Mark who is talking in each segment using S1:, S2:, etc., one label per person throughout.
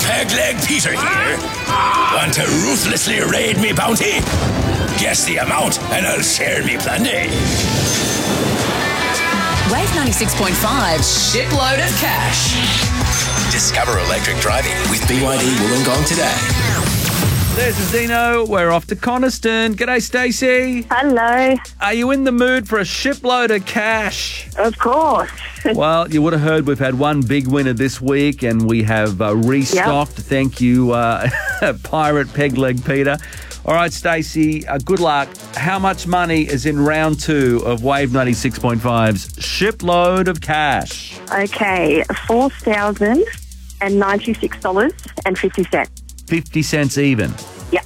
S1: Pegleg Peter here. Want to ruthlessly raid me bounty? Guess the amount and I'll share me plenty.
S2: Wave 96.5, shipload of cash.
S1: Discover electric driving with BYD Wollongong today.
S3: There's Zeno. We're off to Coniston. G'day, Stacey.
S4: Hello.
S3: Are you in the mood for a shipload of cash?
S4: Of course.
S3: Well, you would have heard we've had one big winner this week and we have restocked. Yep. Thank you, Pirate Pegleg Peter. All right, Stacey, good luck. How much money is in round 2 of Wave 96.5's shipload of cash?
S4: Okay, $4,096.50.
S3: 50 cents even.
S4: Yep.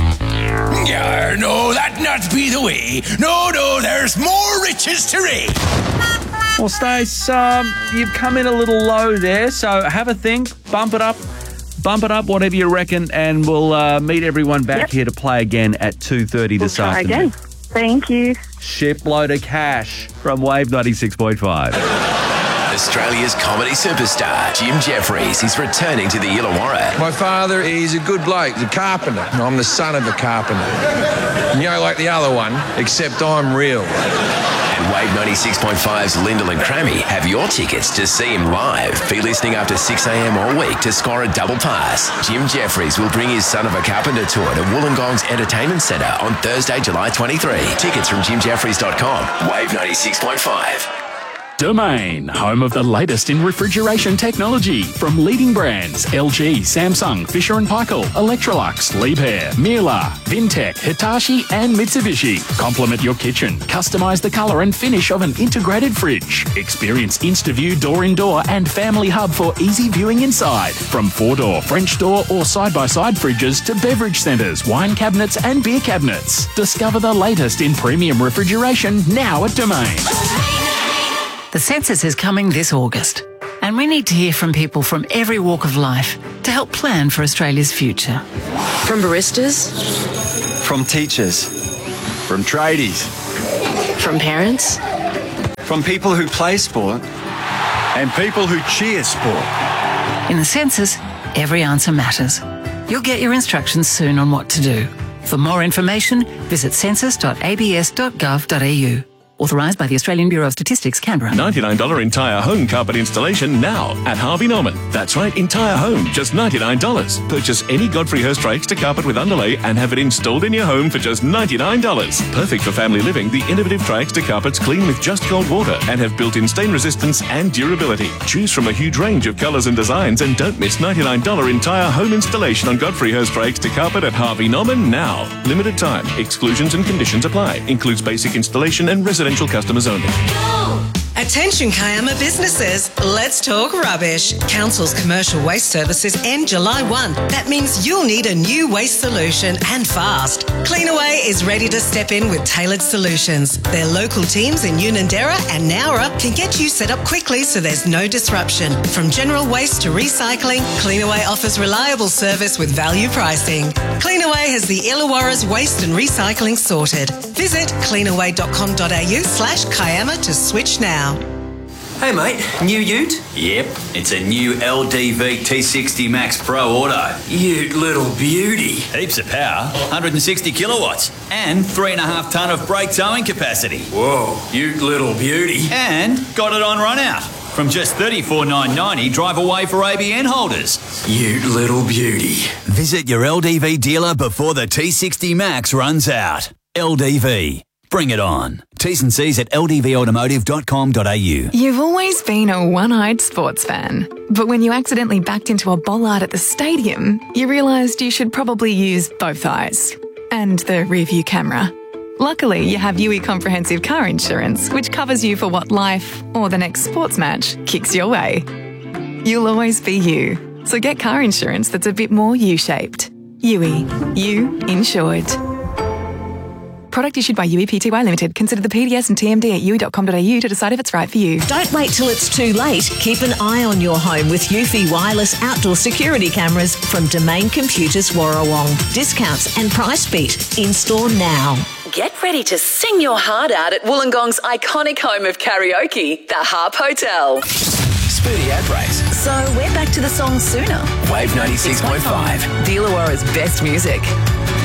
S1: No, that not be the way. No, there's more riches to raid.
S3: Well, Stace, you've come in a little low there, so have a think, bump it up, whatever you reckon, and we'll meet everyone back here to play again at 2:30 this afternoon.
S4: Again. Thank you.
S3: Shipload of cash from Wave 96.5.
S1: Australia's comedy superstar, Jim Jeffries, is returning to the Illawarra.
S5: My father is a good bloke, he's a carpenter. I'm the son of a carpenter. You know, like the other one, except I'm real.
S1: And Wave 96.5's Lyndall and Crammy have your tickets to see him live. Be listening after 6 a.m. all week to score a double pass. Jim Jeffries will bring his Son of a Carpenter tour to Wollongong's Entertainment Centre on Thursday, July 23. Tickets from jimjeffries.com. Wave 96.5.
S6: Domain, home of the latest in refrigeration technology from leading brands LG, Samsung, Fisher & Paykel, Electrolux, Liebherr, Miele, Vintech, Hitachi and Mitsubishi. Complement your kitchen. Customize the colour and finish of an integrated fridge. Experience InstaView door-in-door and Family Hub for easy viewing inside. From 4-door, French door or side-by-side fridges to beverage centres, wine cabinets and beer cabinets. Discover the latest in premium refrigeration now at Domain.
S7: The census is coming this August, and we need to hear from people from every walk of life to help plan for Australia's future.
S8: From baristas,
S9: from teachers, from tradies,
S8: from parents,
S9: from people who play sport, and people who cheer sport.
S7: In the census, every answer matters. You'll get your instructions soon on what to do. For more information, visit census.abs.gov.au. Authorised by the Australian Bureau of Statistics, Canberra.
S6: $99 entire home carpet installation now at Harvey Norman. That's right, entire home, just $99. Purchase any Godfrey Hirst Rakes to carpet with underlay and have it installed in your home for just $99. Perfect for family living, the innovative Tri-Extra carpets clean with just cold water and have built-in stain resistance and durability. Choose from a huge range of colours and designs and don't miss $99 entire home installation on Godfrey Hirst Rakes to carpet at Harvey Norman now. Limited time. Exclusions and conditions apply. Includes basic installation and residential customers only.
S10: Attention Kiama businesses, let's talk rubbish. Council's commercial waste services end July 1. That means you'll need a new waste solution and fast. Cleanaway is ready to step in with tailored solutions. Their local teams in Unanderra and Nowra can get you set up quickly so there's no disruption. From general waste to recycling, Cleanaway offers reliable service with value pricing. Cleanaway has the Illawarra's waste and recycling sorted. Visit cleanaway.com.au/Kiama to switch now.
S11: Hey mate, new ute? Yep, it's a new LDV T60 Max Pro Auto. Ute little beauty. Heaps of power, 160 kilowatts, and 3.5 tonne of brake towing capacity. Whoa, ute little beauty. And got it on run out. From just $34,990 drive away for ABN holders. Ute little beauty. Visit your LDV dealer before the T60 Max runs out. LDV. Bring it on. T's and C's at ldvautomotive.com.au.
S12: You've always been a one-eyed sports fan. But when you accidentally backed into a bollard at the stadium, you realised you should probably use both eyes. And the rear-view camera. Luckily, you have UE Comprehensive Car Insurance, which covers you for what life, or the next sports match, kicks your way. You'll always be you. So get car insurance that's a bit more U-shaped. UE. You insured. Product issued by UE Pty Limited. Consider the PDS and TMD at UE.com.au to decide if it's right for you.
S13: Don't wait till it's too late. Keep an eye on your home with Eufy wireless outdoor security cameras from Domain Computers Warrawong. Discounts and price beat. In-store now.
S2: Get ready to sing your heart out at Wollongong's iconic home of karaoke, the Harp Hotel.
S1: Spoody ad breaks.
S13: So we're back
S2: to the song sooner.
S1: Wave 96.5.
S2: The Illawarra's best music.